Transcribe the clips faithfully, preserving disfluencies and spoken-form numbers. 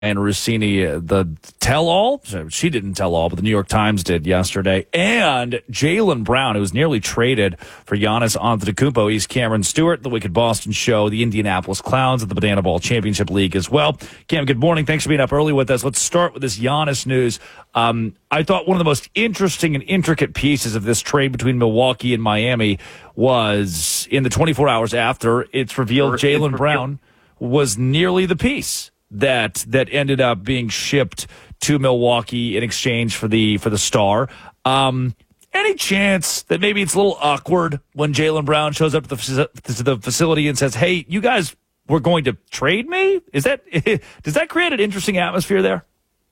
and Rossini, uh, the tell-all. She didn't tell all, but the New York Times did yesterday. And Jaylen Brown, who was nearly traded for Giannis Antetokounmpo. He's Cameron Stewart, the Wicked Boston Show, the Indianapolis Clowns at the Banana Ball Championship League as well. Cam, good morning. Thanks for being up early with us. Let's start with this Giannis news. Um, I thought one of the most interesting and intricate pieces of this trade between Milwaukee and Miami was in the twenty-four hours after it's revealed Jaylen Brown was nearly the piece that that ended up being shipped to Milwaukee in exchange for the for the star. Um, any chance that maybe it's a little awkward when Jaylen Brown shows up to the, to the facility and says, "Hey, you guys were going to trade me"? Is that does that create an interesting atmosphere there?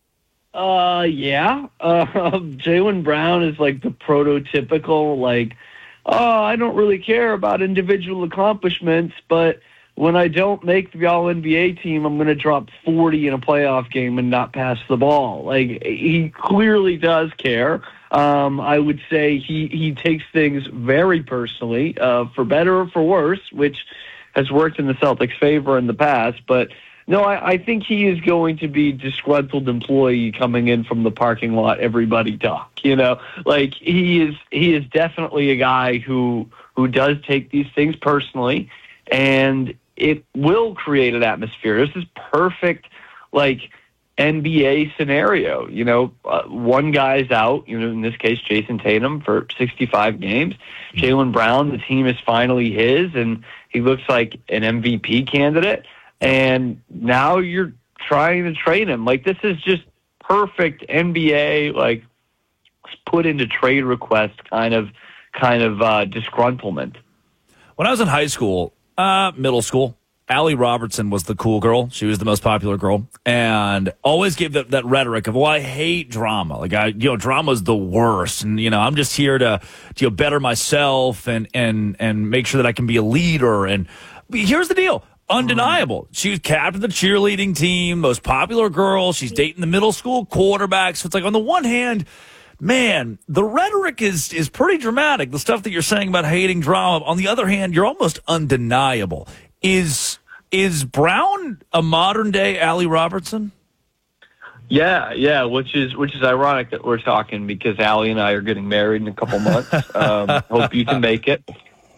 Uh, yeah. Uh, Jaylen Brown is like the prototypical, like, oh, I don't really care about individual accomplishments, but when I don't make the All N B A team, I'm going to drop forty in a playoff game and not pass the ball. Like, he clearly does care. Um, I would say he, he takes things very personally, uh, for better or for worse, which has worked in the Celtics' favor in the past. But, no, I, I think he is going to be a disgruntled employee coming in from the parking lot, everybody talk, you know? Like, he is he is definitely a guy who who does take these things personally, and it will create an atmosphere. This is perfect, like, N B A scenario. You know, uh, one guy's out, you know, in this case, Jason Tatum for sixty-five games. Jaylen Brown, the team is finally his, and he looks like an M V P candidate. And now you're trying to trade him. Like, this is just perfect N B A, like, put into trade request kind of, kind of uh, disgruntlement. When I was in high school, Uh, middle school, Allie Robertson was the cool girl. She was the most popular girl, and always gave that, that rhetoric of, well, I hate drama. Like, I, you know, drama's the worst, and, you know, I'm just here to, to you know, better myself and, and, and make sure that I can be a leader. And here's the deal. Undeniable. She was captain of the cheerleading team, most popular girl. She's dating the middle school quarterback. So it's like, on the one hand, man, the rhetoric is is pretty dramatic. The stuff that you're saying about hating drama. On the other hand, you're almost undeniable. Is is Brown a modern day Allie Robertson? Yeah, yeah, which is which is ironic that we're talking because Allie and I are getting married in a couple months. um, hope you can make it.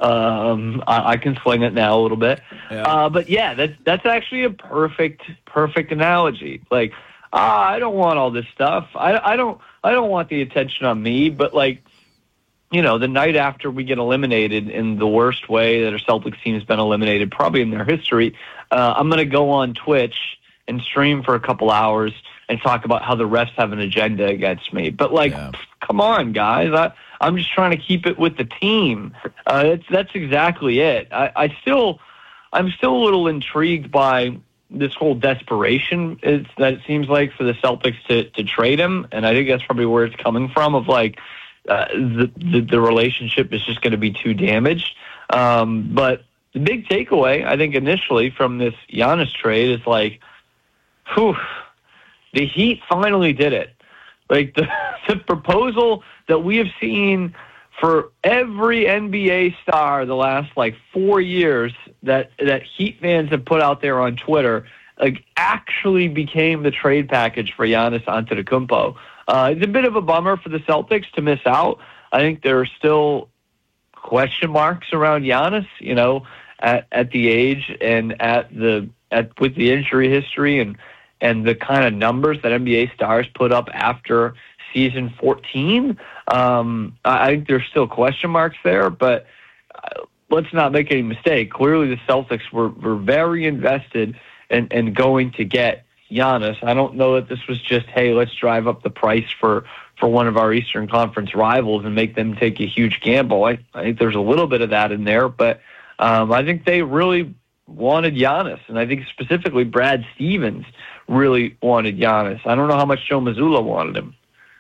Um, I, I can swing it now a little bit. Yeah. Uh, but yeah, that's that's actually a perfect perfect analogy. Like, ah, I don't want all this stuff. I I don't. I don't want the attention on me, but, like, you know, the night after we get eliminated in the worst way that a Celtics team has been eliminated probably in their history, uh, I'm going to go on Twitch and stream for a couple hours and talk about how the refs have an agenda against me. But, like, yeah. Come on, guys. I, I'm just trying to keep it with the team. Uh, that's, that's exactly it. I, I still, I'm still a little intrigued by this whole desperation is that it seems like for the Celtics to, to trade him. And I think that's probably where it's coming from of like, uh, the, the, the relationship is just going to be too damaged. Um, but the big takeaway, I think initially from this Giannis trade is like, whew, the Heat finally did it. Like the, the proposal that we have seen for every N B A star the last like four years that that Heat fans have put out there on Twitter, like actually became the trade package for Giannis Antetokounmpo. Uh, it's a bit of a bummer for the Celtics to miss out. I think there are still question marks around Giannis, you know, at, at the age and at the at with the injury history and and the kind of numbers that N B A stars put up after season fourteen. Um, I think there's still question marks there, but uh, let's not make any mistake. Clearly the Celtics were, were very invested in, in going to get Giannis. I don't know that this was just, hey, let's drive up the price for, for one of our Eastern Conference rivals and make them take a huge gamble. I, I think there's a little bit of that in there, but um, I think they really wanted Giannis, and I think specifically Brad Stevens really wanted Giannis. I don't know how much Joe Mazzulla wanted him.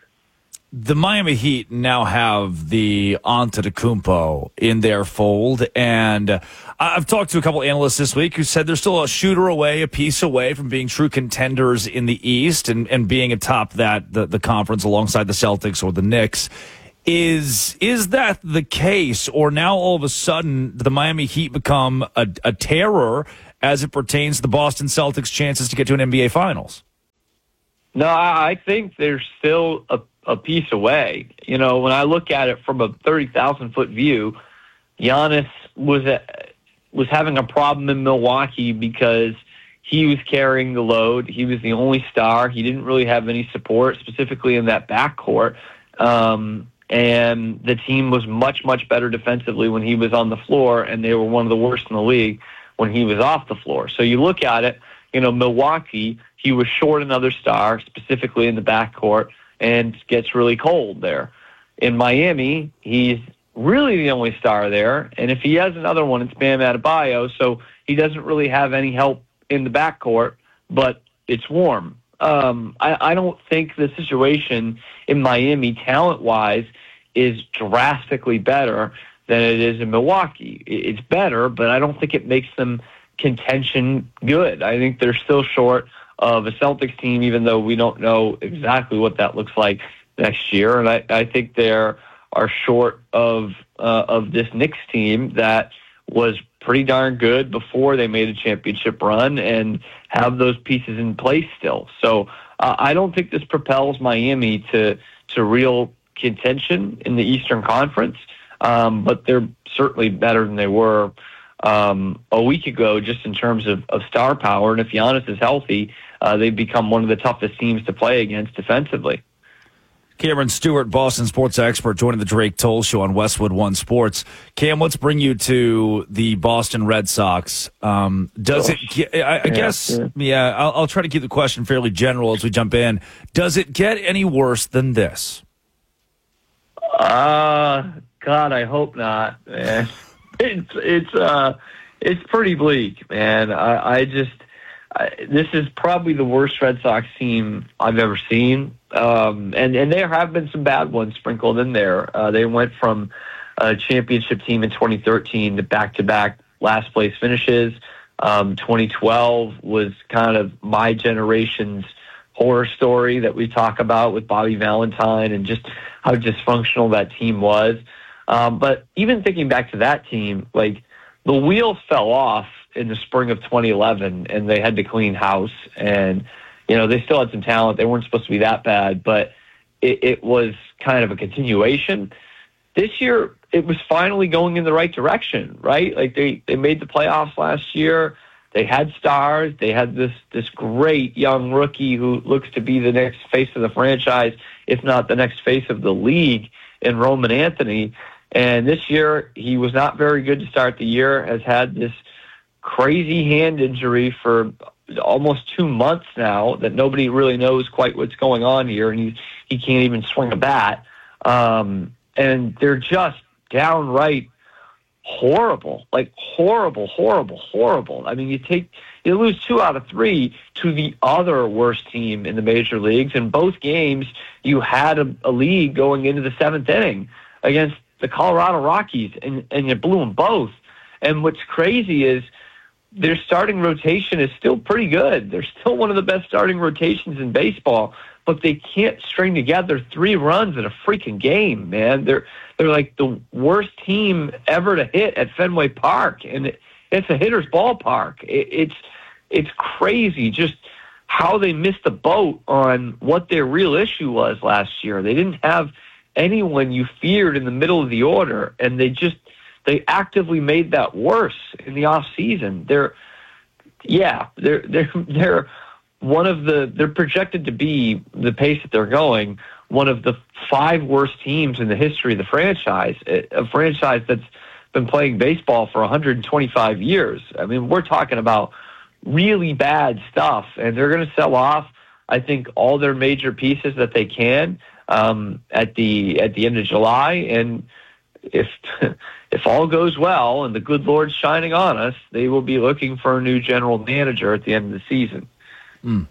The Miami Heat now have the Antetokounmpo in their fold, and I've talked to a couple analysts this week who said they're still a shooter away, a piece away from being true contenders in the East and, and being atop that the, the conference alongside the Celtics or the Knicks. Is is that the case, or now all of a sudden the Miami Heat become a, a terror as it pertains to the Boston Celtics' chances to get to an N B A Finals? No, I I think they're still a, a piece away. You know, when I look at it from a thirty thousand foot view, Giannis was a, was having a problem in Milwaukee because he was carrying the load. He was the only star. He didn't really have any support, specifically in that backcourt. Um, and the team was much, much better defensively when he was on the floor, and they were one of the worst in the league when he was off the floor. So you look at it, you know, Milwaukee, he was short another star, specifically in the backcourt, and gets really cold there. In Miami, he's really the only star there, and if he has another one, it's Bam Adebayo, so he doesn't really have any help in the backcourt, but it's warm. Um, I, I don't think the situation in Miami, talent-wise, is drastically better than it is in Milwaukee. It's better, but I don't think it makes them contention good. I think they're still short of a Celtics team, even though we don't know exactly what that looks like next year. And I, I think they're are short of uh, of this Knicks team that was pretty darn good before they made a championship run and have those pieces in place still. So uh, I don't think this propels Miami to to real contention in the Eastern Conference, um, but they're certainly better than they were um, a week ago just in terms of, of star power. And if Giannis is healthy, uh, they've become one of the toughest teams to play against defensively. Cameron Stewart, Boston sports expert, joining the Drake Toll Show on Westwood One Sports. Cam, let's bring you to the Boston Red Sox. Um, does it get, I, I yeah, guess, yeah, yeah I'll, I'll try to keep the question fairly general as we jump in. Does it get any worse than this? Uh, God, I hope not, man. It's, it's, uh, it's pretty bleak, man. I, I just, I, this is probably the worst Red Sox team I've ever seen. Um, and, and there have been some bad ones sprinkled in there. Uh, they went from a championship team in twenty thirteen to back-to-back last-place finishes. Um, twenty twelve was kind of my generation's horror story that we talk about with Bobby Valentine and just how dysfunctional that team was. Um, but even thinking back to that team, like, the wheels fell off in the spring of twenty eleven, and they had to clean house. And, you know, they still had some talent. They weren't supposed to be that bad, but it, it was kind of a continuation. This year, it was finally going in the right direction, right? Like, they, they made the playoffs last year. They had stars. They had this, this great young rookie who looks to be the next face of the franchise, if not the next face of the league, in Roman Anthony. And this year, he was not very good to start the year, has had this crazy hand injury for almost two months now that nobody really knows quite what's going on here, and he, he can't even swing a bat. Um, and they're just downright horrible, like horrible, horrible, horrible. I mean, you take you lose two out of three to the other worst team in the major leagues. In both games, you had a, a lead going into the seventh inning against the Colorado Rockies, and, and you blew them both. And what's crazy is their starting rotation is still pretty good. They're still one of the best starting rotations in baseball, but they can't string together three runs in a freaking game, man. They're they're like the worst team ever to hit at Fenway Park, and it, it's a hitter's ballpark. It, it's it's crazy just how they missed the boat on what their real issue was last year. They didn't have anyone you feared in the middle of the order, and they just they actively made that worse in the off season. They're yeah, they're they're they're one of the they're projected to be, the pace that they're going, one of the five worst teams in the history of the franchise, a franchise that's been playing baseball for one hundred twenty-five years. I mean, we're talking about really bad stuff, and they're going to sell off, I think, all their major pieces that they can um, at the at the end of July. And if if all goes well and the good Lord's shining on us, they will be looking for a new general manager at the end of the season. Mm.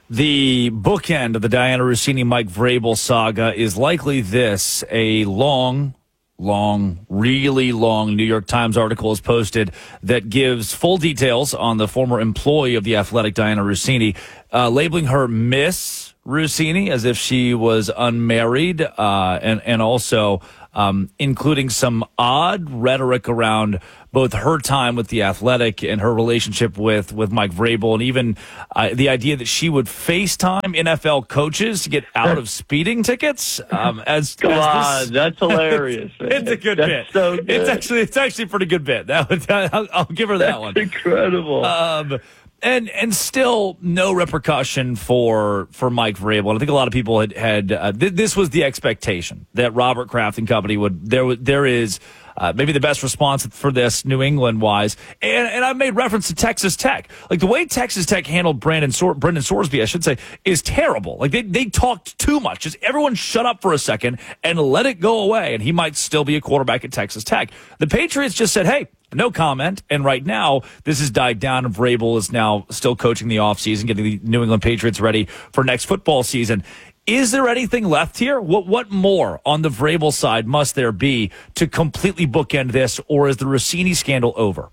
The bookend of the Diana Russini, Mike Vrabel saga is likely this: a long, long, really long New York Times article is posted that gives full details on the former employee of the Athletic, Diana Russini, uh, labeling her Miss Russini as if she was unmarried, uh, and, and also um, including some odd rhetoric around both her time with The Athletic and her relationship with, with Mike Vrabel, and even uh, the idea that she would FaceTime N F L coaches to get out of speeding tickets. Um, as Come as on, this, that's hilarious. it's, it's a good that's bit. So good. It's actually it's actually a pretty good bit. That would, I'll, I'll give her that that's one. Incredible. Um, And and still no repercussion for for Mike Vrabel. And I think a lot of people had had uh, th- this was the expectation that Robert Kraft and company would there w- there is uh, maybe the best response for this New England wise. And and I made reference to Texas Tech. Like the way Texas Tech handled Brandon Sor- Brendan Sorsby, I should say, is terrible. Like they they talked too much. Just everyone shut up for a second and let it go away. And he might still be a quarterback at Texas Tech. The Patriots just said, hey. No comment. And right now, this has died down, and Vrabel is now still coaching the offseason, getting the New England Patriots ready for next football season. Is there anything left here? What what more on the Vrabel side must there be to completely bookend this, or is the Russini scandal over?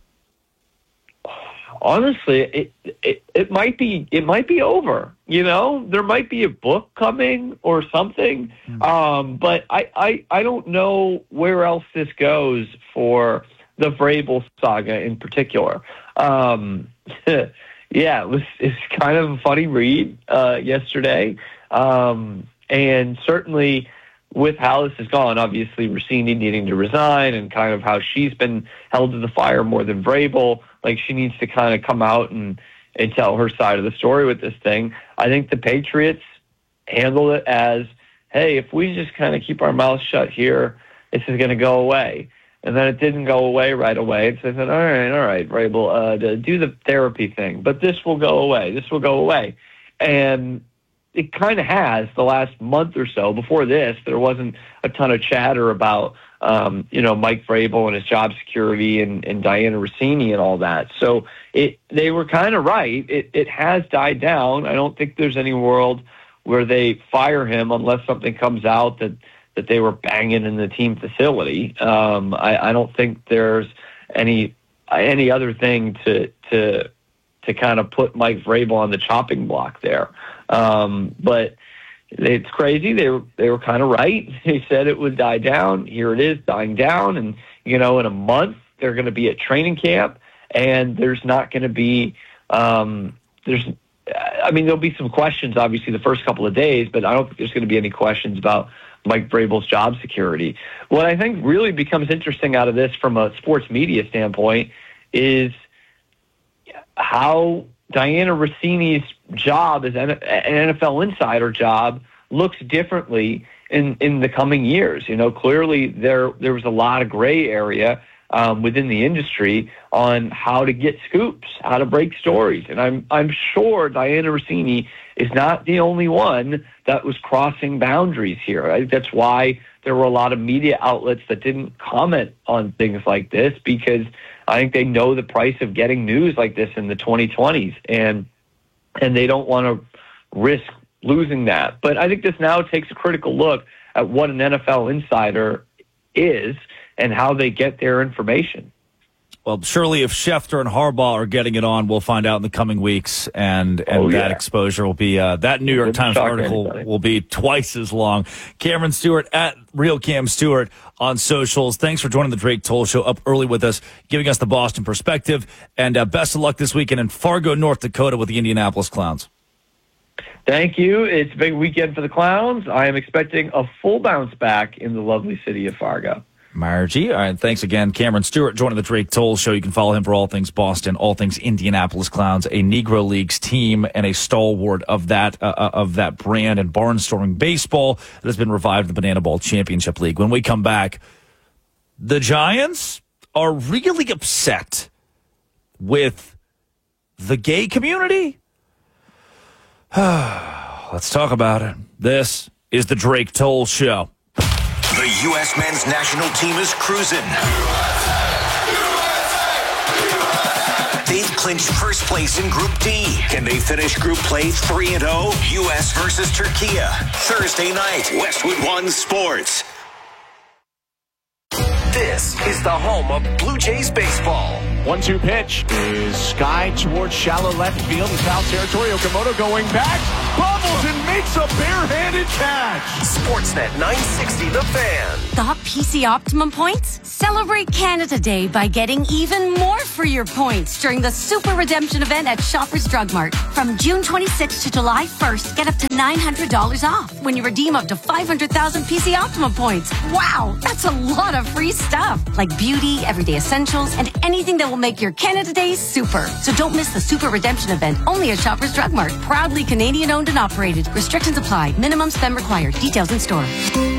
Honestly, it, it it might be it might be over. You know, there might be a book coming or something. Mm-hmm. Um, but I, I I don't know where else this goes for the Vrabel saga in particular. Um, yeah, it was it's kind of a funny read uh, yesterday, um, and certainly with how this has gone, obviously Russini needing to resign and kind of how she's been held to the fire more than Vrabel. Like she needs to kind of come out and and tell her side of the story with this thing. I think the Patriots handle it as, hey, if we just kind of keep our mouths shut here, this is going to go away. And then it didn't go away right away. So I said, all right, all right, Vrabel, uh, to do the therapy thing. But this will go away. This will go away. And it kind of has the last month or so. Before this, there wasn't a ton of chatter about, um, you know, Mike Vrabel and his job security and, and Diana Russini and all that. So it they were kind of right. It, it has died down. I don't think there's any world where they fire him unless something comes out that, that they were banging in the team facility. Um, I, I don't think there's any any other thing to to to kind of put Mike Vrabel on the chopping block there. Um, but it's crazy. They were they were kind of right. They said it would die down. Here it is, dying down. And you know, in a month they're going to be at training camp, and there's not going to be um, there's. I mean, there'll be some questions, obviously, the first couple of days, but I don't think there's going to be any questions about Mike Vrabel's job security. What I think really becomes interesting out of this from a sports media standpoint is how Diana Russini's job as an N F L insider job looks differently in, in the coming years. You know, clearly there there was a lot of gray area um, within the industry on how to get scoops, how to break stories. And I'm I'm sure Diana Russini is not the only one that was crossing boundaries here. I think that's why there were a lot of media outlets that didn't comment on things like this, because I think they know the price of getting news like this in the twenty twenties, and and they don't want to risk losing that. But I think this now takes a critical look at what an N F L insider is and how they get their information. Well, surely if Schefter and Harbaugh are getting it on, we'll find out in the coming weeks, and, and oh, yeah. that exposure will be, uh, that New York Times article anybody. will be twice as long. Cameron Stewart at Real Cam Stewart on socials. Thanks for joining the Drake Toll Show up early with us, giving us the Boston perspective, and uh, best of luck this weekend in Fargo, North Dakota with the Indianapolis Clowns. Thank you. It's a big weekend for the Clowns. I am expecting a full bounce back in the lovely city of Fargo. Margie. All right, thanks again. Cameron Stewart joining the Drake Toll Show. You can follow him for all things Boston, all things Indianapolis Clowns, a Negro Leagues team and a stalwart of that uh, of that brand and barnstorming baseball that has been revived in the Banana Ball Championship League. When we come back, the Giants are really upset with the gay community. Let's talk about it. This is the Drake Toll Show. The U S men's national team is cruising. They've clinched first place in Group D. Can they finish Group Play three and oh? U S versus Turkey. Thursday night, Westwood One Sports. This is the home of Blue Jays baseball. one two pitch is Sky towards shallow left field in foul territory. Okamoto going back. Bubbles and makes a barehanded catch. Sportsnet nine sixty The Fan. Thought P C Optimum points? Celebrate Canada Day by getting even more for your points during the Super Redemption event at Shoppers Drug Mart. From June twenty-sixth to July first, get up to nine hundred dollars off when you redeem up to five hundred thousand P C Optimum points. Wow, that's a lot of free stuff. Like beauty, everyday essentials, and anything that will make your Canada Day super. So don't miss the Super Redemption event only at Shoppers Drug Mart. Proudly Canadian owned and operated. Restrictions apply. Minimum spend required. Details in store.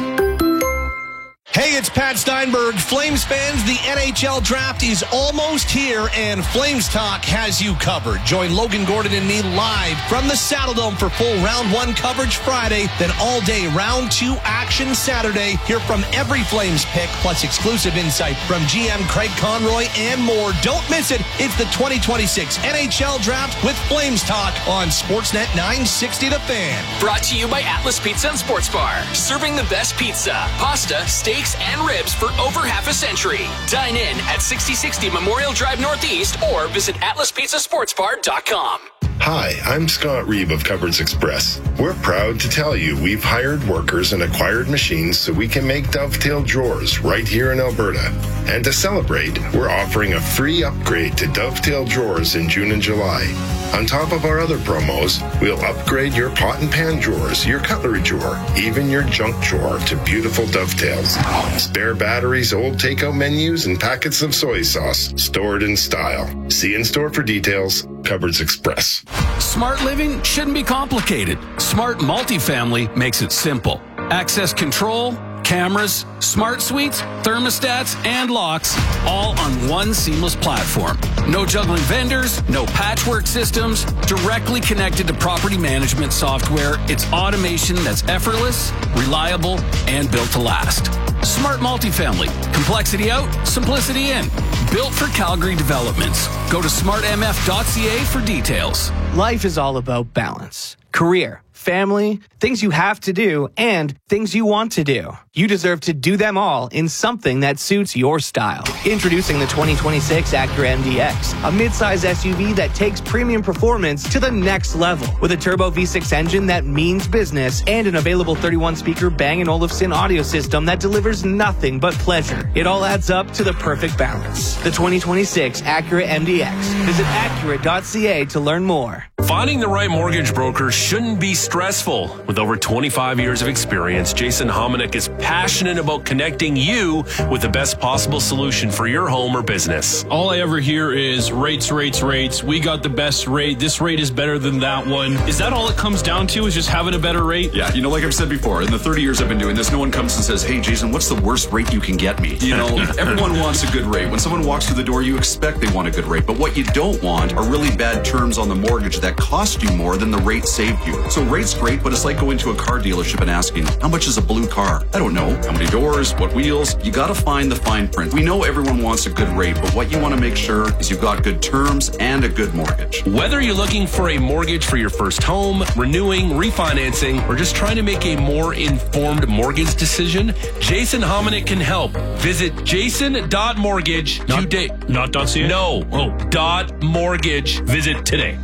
Hey, it's Pat Steinberg. Flames fans, the N H L draft is almost here, and Flames Talk has you covered. Join Logan Gordon and me live from the Saddledome for full round one coverage Friday, then all day round two action Saturday. Hear from every Flames pick, plus exclusive insight from G M Craig Conroy and more. Don't miss it. It's the twenty twenty-six N H L Draft with Flames Talk on Sportsnet nine sixty The Fan. Brought to you by Atlas Pizza and Sports Bar. Serving the best pizza, pasta, steaks, and ribs for over half a century. Dine in at sixty sixty Memorial Drive Northeast or visit atlas pizza sports bar dot com. Hi, I'm Scott Reeve of Cupboards Express. We're proud to tell you we've hired workers and acquired machines so we can make dovetail drawers right here in Alberta. And to celebrate, we're offering a free upgrade to dovetail drawers in June and July. On top of our other promos, we'll upgrade your pot and pan drawers, your cutlery drawer, even your junk drawer to beautiful dovetails. Spare batteries, old takeout menus, and packets of soy sauce stored in style. See in store for details. Cupboards Express. Smart living shouldn't be complicated. Smart multifamily makes it simple. Access control, cameras, smart suites, thermostats, and locks, all on one seamless platform. No juggling vendors, no patchwork systems, directly connected to property management software. It's automation that's effortless, reliable, and built to last. Smart multifamily. Complexity out, simplicity in. Built for Calgary developments. Go to smart m f dot c a for details. Life is all about balance. Career, family, things you have to do, and things you want to do. You deserve to do them all in something that suits your style. Introducing the twenty twenty-six Acura M D X, a midsize S U V that takes premium performance to the next level. With a turbo V six engine that means business and an available thirty-one speaker Bang and Olufsen audio system that delivers nothing but pleasure. It all adds up to the perfect balance. The twenty twenty-six Acura M D X. Visit acura dot c a to learn more. Finding the right mortgage broker shouldn't be stressful. With over twenty-five years of experience, Jason Hominick is passionate about connecting you with the best possible solution for your home or business. All I ever hear is rates, rates, rates. We got the best rate. This rate is better than that one. Is that all it comes down to, is just having a better rate? Yeah, you know, like I've said before, in the thirty years I've been doing this, no one comes and says, hey, Jason, what's the worst rate you can get me? You know, everyone wants a good rate. When someone walks through the door, you expect they want a good rate. But what you don't want are really bad terms on the mortgage that cost you more than the rate saved you. So rate's great, but it's like going to a car dealership and asking, how much is a blue car? I don't know. How many doors? What wheels? You got to find the fine print. We know everyone wants a good rate, but what you want to make sure is you've got good terms and a good mortgage. Whether you're looking for a mortgage for your first home, renewing, refinancing, or just trying to make a more informed mortgage decision, Jason Hominick can help. Visit jason dot mortgage today. Not .ca? No. Oh, dot mortgage. Visit today.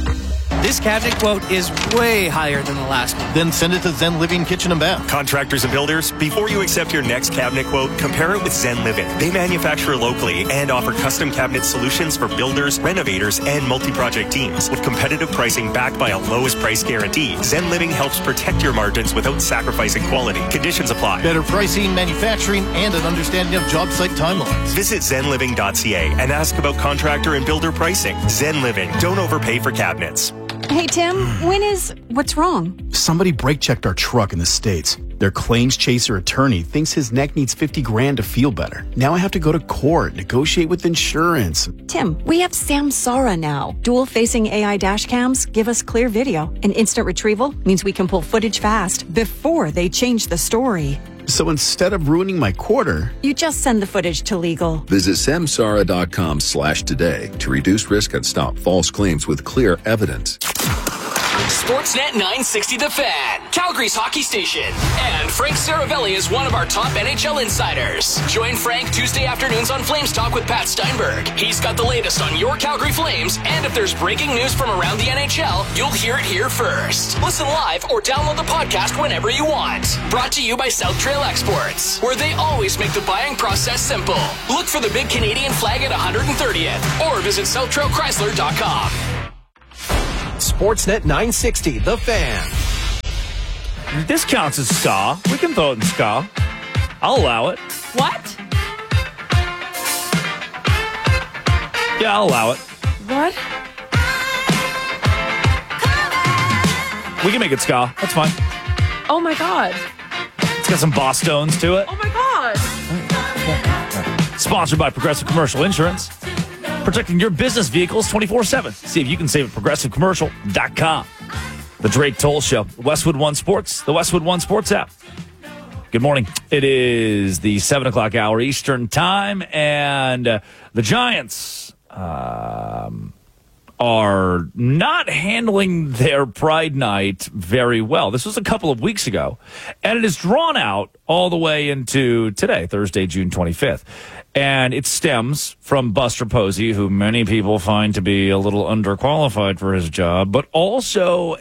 This cabinet quote is way higher than the last one. Then send it to Zen Living Kitchen and Bath. Contractors and builders, before you accept your next cabinet quote, compare it with Zen Living. They manufacture locally and offer custom cabinet solutions for builders, renovators, and multi-project teams. With competitive pricing backed by a lowest price guarantee, Zen Living helps protect your margins without sacrificing quality. Conditions apply. Better pricing, manufacturing, and an understanding of job site timelines. Visit zen living dot c a and ask about contractor and builder pricing. Zen Living. Don't overpay for cabinets. Hey, Tim, when is... what's wrong? Somebody brake-checked our truck in the States. Their claims chaser attorney thinks his neck needs fifty grand to feel better. Now I have to go to court, negotiate with insurance. Tim, we have Samsara now. Dual-facing A I dash cams give us clear video. And instant retrieval means we can pull footage fast before they change the story. So instead of ruining my quarter... You just send the footage to legal. Visit samsara dot com slash today to reduce risk and stop false claims with clear evidence. Sportsnet nine sixty The Fan, Calgary's hockey station. And Frank Saravelli is one of our top N H L insiders. Join Frank Tuesday afternoons on Flames Talk with Pat Steinberg. He's got the latest on your Calgary Flames, and if there's breaking news from around the N H L, you'll hear it here first. Listen live or download the podcast whenever you want. Brought to you by South Trail Exports, where they always make the buying process simple. Look for the big Canadian flag at one hundred thirtieth or visit south trail chrysler dot com. Sportsnet nine sixty, The Fan. This counts as ska. We can throw it in ska. I'll allow it. What? Yeah, I'll allow it. What? We can make it ska. That's fine. Oh my God. It's got some boss tones to it. Oh my God. Sponsored by Progressive Commercial Insurance. Protecting your business vehicles twenty-four seven. See if you can save at progressive commercial dot com. The Drake Toll Show. Westwood One Sports. The Westwood One Sports app. Good morning. It is the seven o'clock hour Eastern time, and uh, the Giants um, are not handling their Pride Night very well. This was a couple of weeks ago, and it is drawn out all the way into today, Thursday, June twenty-fifth. And it stems from Buster Posey, who many people find to be a little underqualified for his job, but also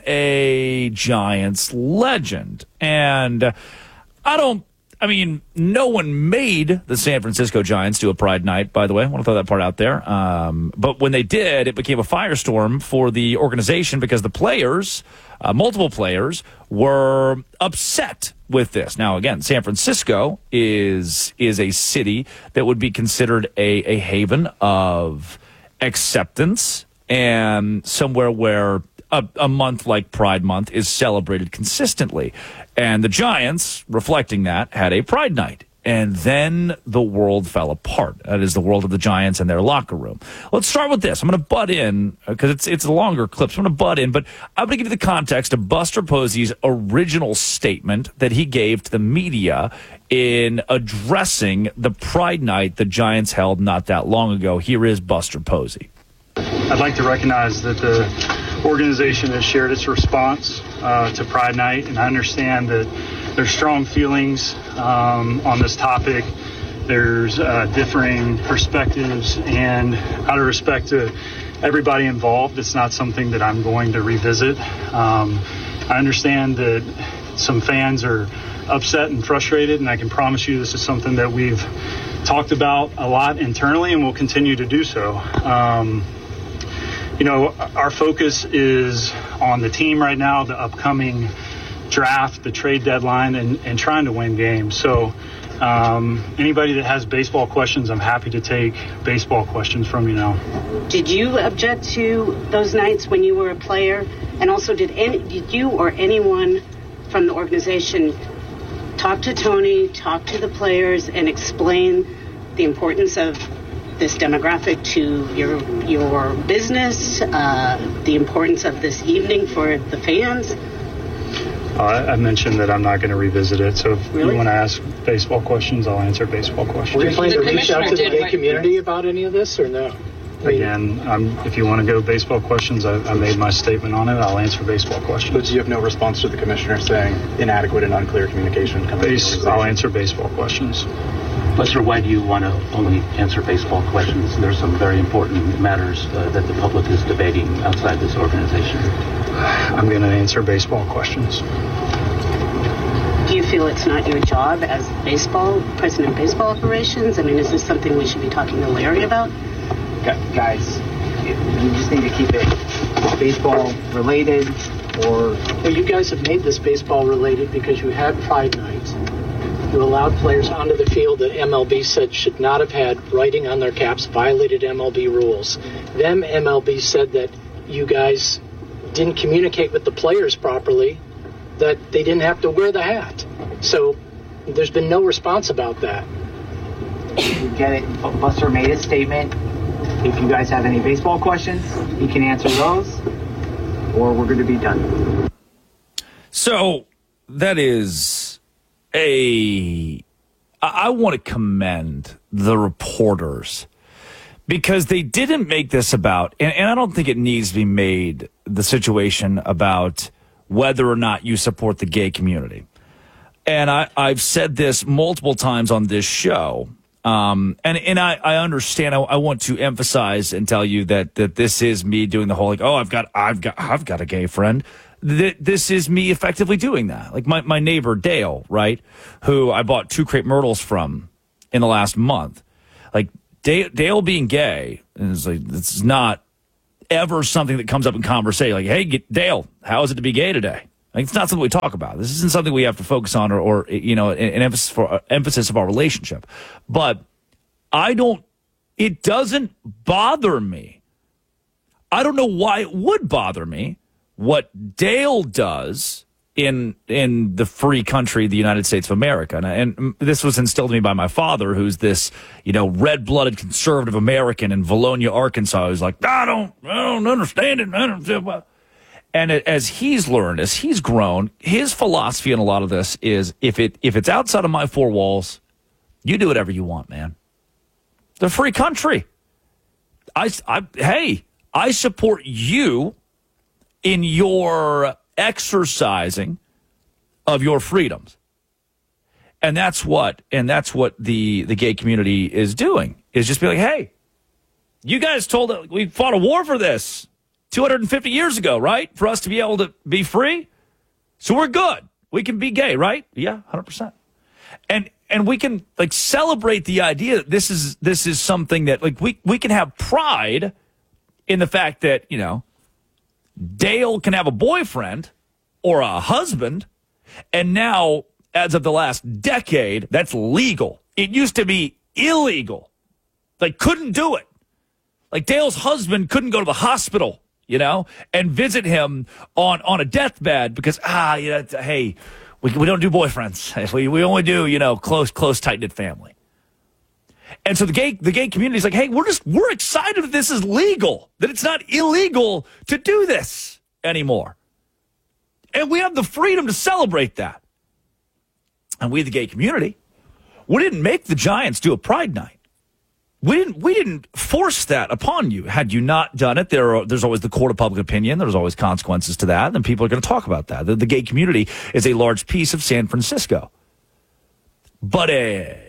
a Giants legend. And uh, I don't, I mean, no one made the San Francisco Giants do a Pride Night, by the way. I want to throw that part out there. Um, but when they did, it became a firestorm for the organization because the players, uh, multiple players, were upset with this. Now, again, San Francisco is is a city that would be considered a, a haven of acceptance and somewhere where a, a month like Pride Month is celebrated consistently. And the Giants, reflecting that, had a Pride Night. And then the world fell apart. That is the world of the Giants and their locker room. Let's start with this. I'm going to butt in because it's it's a longer clip. So I'm going to butt in, but I'm going to give you the context of Buster Posey's original statement that he gave to the media in addressing the Pride Night the Giants held not that long ago. Here is Buster Posey. I'd like to recognize that the organization has shared its response uh, to Pride Night, and I understand that there's strong feelings um, on this topic. There's uh, differing perspectives, and out of respect to everybody involved, it's not something that I'm going to revisit. Um, I understand that some fans are upset and frustrated, and I can promise you this is something that we've talked about a lot internally and will continue to do so. Um, you know, our focus is on the team right now, the upcoming draft, the trade deadline, and, and trying to win games. So um, anybody that has baseball questions, I'm happy to take baseball questions from you now. Did you object to those nights when you were a player? And also, did any, did you or anyone from the organization talk to Tony, talk to the players, and explain the importance of this demographic to your your business, uh, the importance of this evening for the fans? Uh, I mentioned that I'm not going to revisit it, so if Really? you want to ask baseball questions, I'll answer baseball questions. Were you planning to reach out to the gay community about any of this, or no? Again, um, if you want to go baseball questions, I, I made my statement on it. I'll answer baseball questions. But you have no response to the commissioner saying inadequate and unclear communication coming Base, from the I'll organization? answer baseball questions. Buster, why do you want to only answer baseball questions? There's some very important matters uh, that the public is debating outside this organization. I'm going to answer baseball questions. Do you feel it's not your job as baseball, president of baseball operations? I mean, is this something we should be talking to Larry about? Guys, you just need to keep it baseball related, or... Well, you guys have made this baseball related because you had Pride Night. You allowed players onto the field that M L B said should not have had writing on their caps, violated M L B rules. Then M L B said that you guys didn't communicate with the players properly, that they didn't have to wear the hat. So there's been no response about that. You get it. Buster made a statement. If you guys have any baseball questions, he can answer those, or we're going to be done. So that is a... I want to commend the reporters Because they didn't make this about, and, and I don't think it needs to be made, the situation about whether or not you support the gay community. And I, I've said this multiple times on this show, um, and, and I, I understand. I, I want to emphasize and tell you that, that this is me doing the whole, like, oh, I've got, I've got, I've got a gay friend. Th- this is me effectively doing that. Like my, my neighbor, Dale, right, who I bought two crepe myrtles from in the last month. Like, Dale, Dale being gay is like, it's not ever something that comes up in conversation. Like, hey, Dale, how is it to be gay today? Like, it's not something we talk about. This isn't something we have to focus on or, or you know, an, an emphasis for uh, emphasis of our relationship. But I don't, it doesn't bother me. I don't know why it would bother me what Dale does in in the free country, the United States of America. And, and this was instilled in me by my father, who's this, you know, red-blooded conservative American in Valonia, Arkansas, who's like, I don't, I don't understand it. I don't, and as he's learned, as he's grown, his philosophy in a lot of this is, if it if it's outside of my four walls, you do whatever you want, man. It's a free country. I, I hey, I support you in your exercising of your freedoms. And that's what and that's what the the gay community is doing, is just be like, hey, you guys told us we fought a war for this two hundred fifty years ago, right? For us to be able to be free. So we're good. We can be gay, right? Yeah, one hundred percent. And and we can like celebrate the idea that this is this is something that like we we can have pride in the fact that, you know, Dale can have a boyfriend or a husband, and now, as of the last decade, that's legal. It used to be illegal. They couldn't do it. Like, Dale's husband couldn't go to the hospital, you know, and visit him on, on a deathbed because, ah, you know, hey, we, we don't do boyfriends. We, we only do, you know, close, close, tight-knit family. And so the gay the gay community is like, hey, we're just we're excited that this is legal, that it's not illegal to do this anymore. And we have the freedom to celebrate that. And we, the gay community, we didn't make the Giants do a Pride Night. We didn't we didn't force that upon you. Had you not done it, there are, there's always the court of public opinion. There's always consequences to that, and people are going to talk about that. The, the gay community is a large piece of San Francisco. But a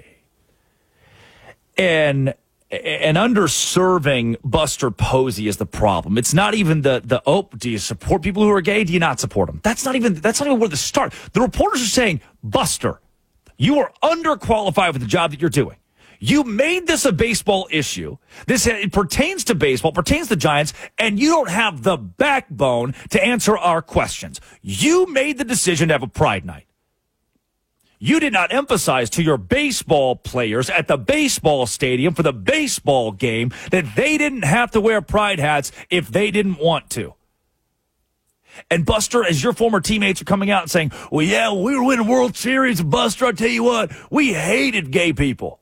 And and underserving Buster Posey is the problem. It's not even the the oh, do you support people who are gay? Do you not support them? That's not even that's not even where the start. The reporters are saying, Buster, you are underqualified for the job that you're doing. You made this a baseball issue. This it pertains to baseball, pertains to the Giants, and you don't have the backbone to answer our questions. You made the decision to have a Pride Night. You did not emphasize to your baseball players at the baseball stadium for the baseball game that they didn't have to wear pride hats if they didn't want to. And Buster, as your former teammates are coming out and saying, well, yeah, we were winning World Series, Buster, I'll tell you what, we hated gay people.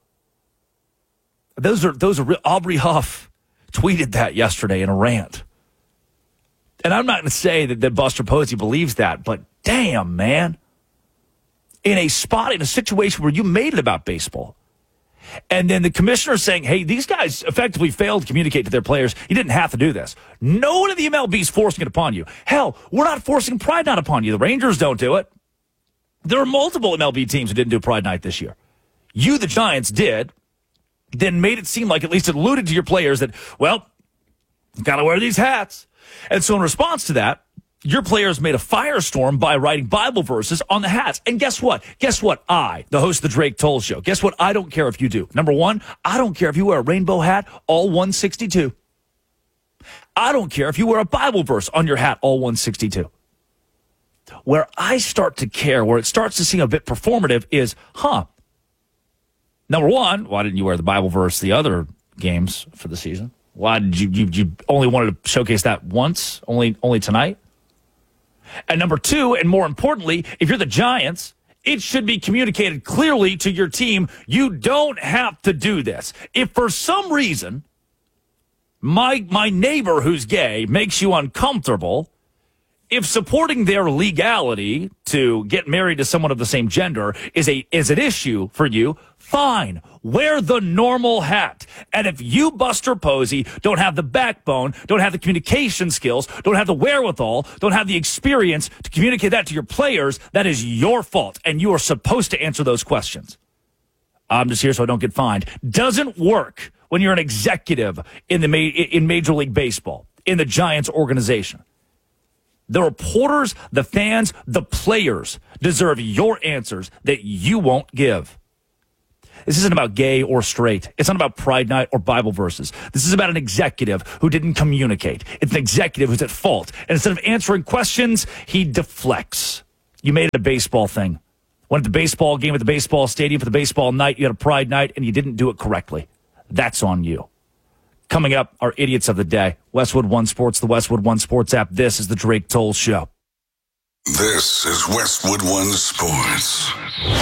Those are, those are, Aubrey Huff tweeted that yesterday in a rant. And I'm not going to say that, that Buster Posey believes that, but damn, man. In a spot, in a situation where you made it about baseball. And then the commissioner saying, hey, these guys effectively failed to communicate to their players. You didn't have to do this. No one in the M L B is forcing it upon you. Hell, we're not forcing Pride Night upon you. The Rangers don't do it. There are multiple M L B teams who didn't do Pride Night this year. You, the Giants, did. Then made it seem like, at least it alluded to your players that, well, got to wear these hats. And so in response to that, your players made a firestorm by writing Bible verses on the hats. And guess what? Guess what? I, the host of the Drake Toll Show, guess what? I don't care if you do. Number one, I don't care if you wear a rainbow hat, all one sixty-two. I don't care if you wear a Bible verse on your hat, all one sixty-two. Where I start to care, where it starts to seem a bit performative is, huh, number one, why didn't you wear the Bible verse the other games for the season? Why did you, you, you only wanted to showcase that once, only, only tonight? And number two, and more importantly, if you're the Giants, it should be communicated clearly to your team, you don't have to do this. If for some reason my my neighbor who's gay makes you uncomfortable, if supporting their legality to get married to someone of the same gender is a is an issue for you, fine. Wear the normal hat. And if you, Buster Posey, don't have the backbone, don't have the communication skills, don't have the wherewithal, don't have the experience to communicate that to your players, that is your fault. And you are supposed to answer those questions. I'm just here so I don't get fined. Doesn't work when you're an executive in the ma- in Major League Baseball, in the Giants organization. The reporters, the fans, the players deserve your answers that you won't give. This isn't about gay or straight. It's not about Pride Night or Bible verses. This is about an executive who didn't communicate. It's an executive who's at fault. And instead of answering questions, he deflects. You made it a baseball thing. Went to the baseball game at the baseball stadium for the baseball night. You had a Pride Night, and you didn't do it correctly. That's on you. Coming up, our idiots of the day. Westwood One Sports, the Westwood One Sports app. This is the Drake Toll Show. This is Westwood One Sports.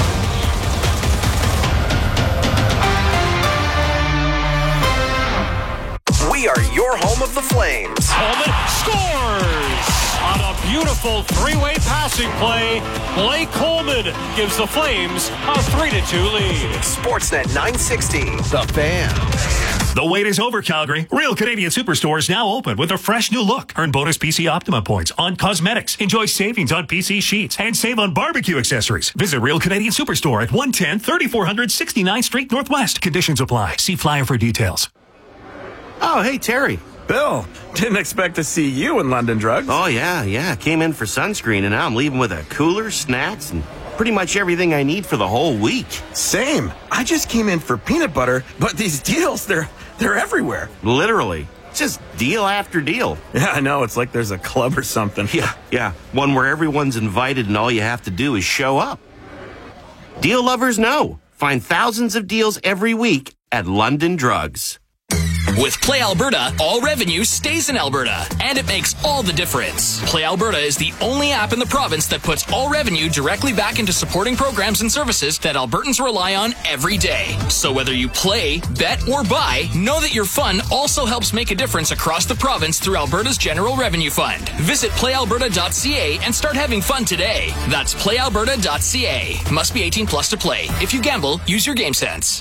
We are your home of the Flames. Holman scores on a beautiful three-way passing play. Blake Coleman gives the Flames a three to two lead. Sportsnet nine sixty, The Fan. The wait is over, Calgary. Real Canadian Superstore is now open with a fresh new look. Earn bonus P C Optima points on cosmetics. Enjoy savings on P C sheets and save on barbecue accessories. Visit Real Canadian Superstore at one ten, thirty-four hundred sixty-ninth Street Northwest. Conditions apply. See flyer for details. Oh, hey, Terry. Bill, didn't expect to see you in London Drugs. Oh, yeah, yeah. Came in for sunscreen, and now I'm leaving with a cooler, snacks, and pretty much everything I need for the whole week. Same. I just came in for peanut butter, but these deals, they're they're everywhere. Literally. Just deal after deal. Yeah, I know. It's like there's a club or something. Yeah, yeah. One where everyone's invited and all you have to do is show up. Deal lovers know. Find thousands of deals every week at London Drugs. With Play Alberta, all revenue stays in Alberta, and it makes all the difference. Play Alberta is the only app in the province that puts all revenue directly back into supporting programs and services that Albertans rely on every day. So whether you play, bet, or buy, know that your fun also helps make a difference across the province through Alberta's General Revenue Fund. Visit play alberta dot c a and start having fun today. That's play alberta dot c a. Must be eighteen plus to play. If you gamble, use your game sense.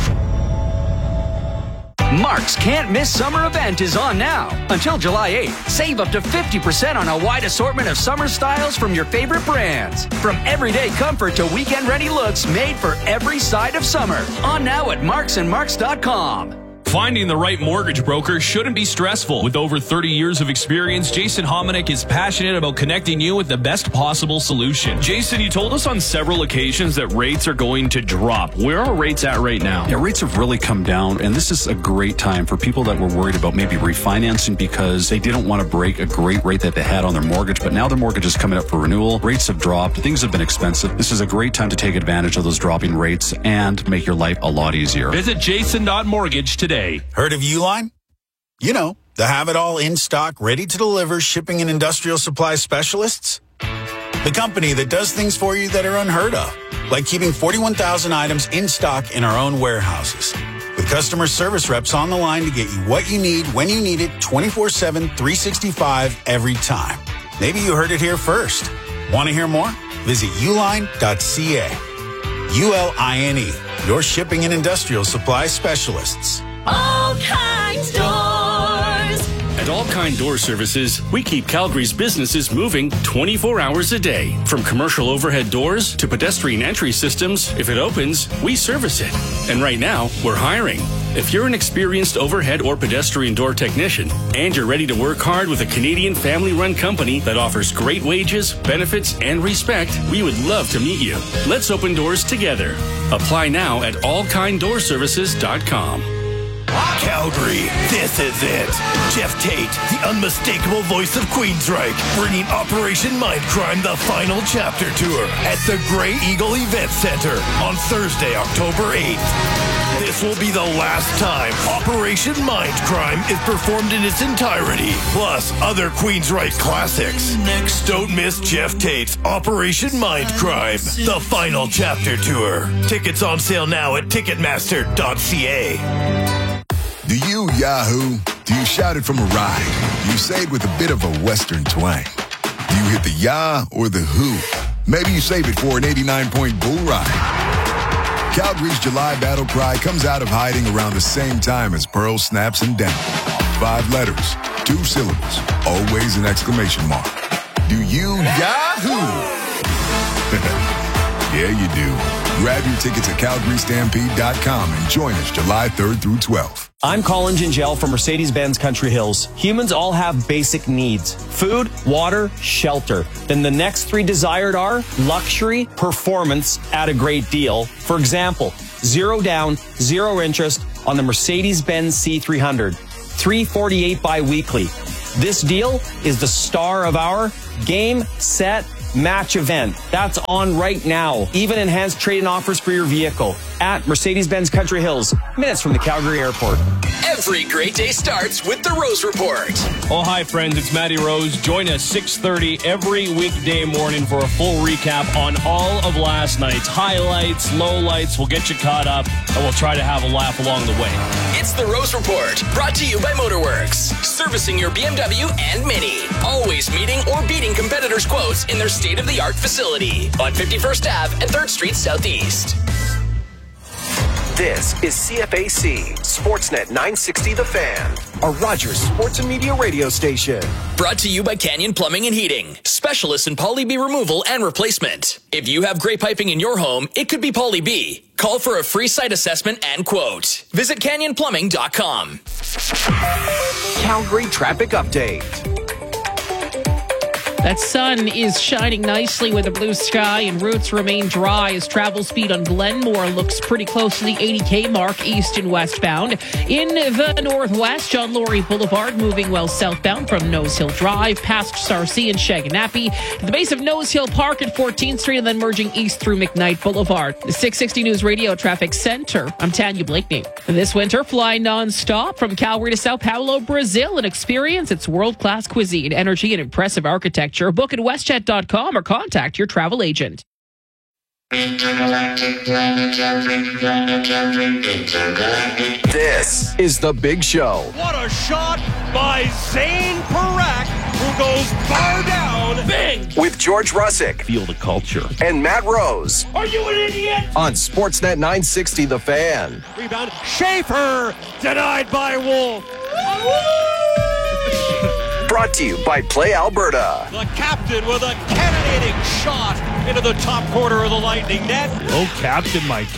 Mark's Can't Miss Summer event is on now. Until July eighth, save up to fifty percent on a wide assortment of summer styles from your favorite brands. From everyday comfort to weekend-ready looks made for every side of summer. On now at marks and marks dot com. Finding the right mortgage broker shouldn't be stressful. With over thirty years of experience, Jason Hominick is passionate about connecting you with the best possible solution. Jason, you told us on several occasions that rates are going to drop. Where are rates at right now? Yeah, rates have really come down, and this is a great time for people that were worried about maybe refinancing because they didn't want to break a great rate that they had on their mortgage, but now their mortgage is coming up for renewal. Rates have dropped. Things have been expensive. This is a great time to take advantage of those dropping rates and make your life a lot easier. Visit jason dot mortgage today. Heard of Uline? You know, the have-it-all in-stock, ready-to-deliver shipping and industrial supply specialists. The company that does things for you that are unheard of, like keeping forty-one thousand items in stock in our own warehouses. With customer service reps on the line to get you what you need, when you need it, twenty-four seven, three sixty-five, every time. Maybe you heard it here first. Want to hear more? Visit uline dot c a. U L I N E, your shipping and industrial supply specialists. All Kind Doors. At All Kind Door Services, we keep Calgary's businesses moving twenty-four hours a day. From commercial overhead doors to pedestrian entry systems, if it opens, we service it. And right now, we're hiring. If you're an experienced overhead or pedestrian door technician and you're ready to work hard with a Canadian family-run company that offers great wages, benefits, and respect, we would love to meet you. Let's open doors together. Apply now at all kind door services dot com. Calgary, this is it. Jeff Tate, the unmistakable voice of Queensryche, bringing Operation Mindcrime, the final chapter tour at the Grey Eagle Event Center on Thursday, October eighth. This will be the last time Operation Mindcrime is performed in its entirety, plus other Queensryche classics. Next, don't miss Jeff Tate's Operation Mindcrime, the final chapter tour. Tickets on sale now at ticketmaster dot c a. Do you Yahoo? Do you shout it from a ride? Do you say it with a bit of a Western twang? Do you hit the yah or the who? Maybe you save it for an eighty-nine point bull ride. Calgary's July battle cry comes out of hiding around the same time as Pearl snaps and down. Five letters, two syllables, always an exclamation mark. Do you Yahoo? Yeah, you do. Grab your tickets at Calgary Stampede dot com and join us July third through twelfth. I'm Colin Gingell from Mercedes-Benz Country Hills. Humans all have basic needs: food, water, shelter. Then the next three desired are luxury, performance at a great deal. For example, zero down, zero interest on the Mercedes-Benz C three hundred. three forty-eight bi-weekly. This deal is the star of our Game, Set, Match event. That's on right now. Even enhanced trade-in offers for your vehicle at Mercedes-Benz Country Hills, minutes from the Calgary Airport. Every great day starts with the Rose Report. Oh, hi, friends. It's Matty Rose. Join us six thirty every weekday morning for a full recap on all of last night's highlights, lowlights. We'll get you caught up, and we'll try to have a laugh along the way. It's the Rose Report, brought to you by Motorworks, servicing your B M W and Mini. Always meeting or beating competitors' quotes in their state-of-the-art facility on fifty-first Avenue and third Street Southeast. This is C F A C, Sportsnet nine sixty The Fan, a Rogers Sports and Media radio station. Brought to you by Canyon Plumbing and Heating, specialists in Poly B removal and replacement. If you have gray piping in your home, it could be Poly B. Call for a free site assessment and quote. Visit canyon plumbing dot com. Calgary traffic update. That sun is shining nicely with a blue sky, and routes remain dry as travel speed on Glenmore looks pretty close to the eighty K mark east and westbound. In the northwest, John Laurie Boulevard moving well southbound from Nose Hill Drive past Sarcee and Shaganappi to the base of Nose Hill Park and fourteenth Street, and then merging east through McKnight Boulevard. The six sixty News Radio Traffic Center. I'm Tanya Blakeney. This winter, fly nonstop from Calgary to Sao Paulo, Brazil, and experience its world-class cuisine, energy, and impressive architecture. Book at westjet dot com or contact your travel agent. This is The Big Show. What a shot by Zane Parak, who goes far down. Big! With George Russick. Feel the culture. And Matt Rose. Are you an idiot? On Sportsnet nine sixty The Fan. Rebound. Schaefer denied by Wolf. Brought to you by Play Alberta. The captain with a cannonading shot into the top corner of the Lightning net. Oh, Captain Mike.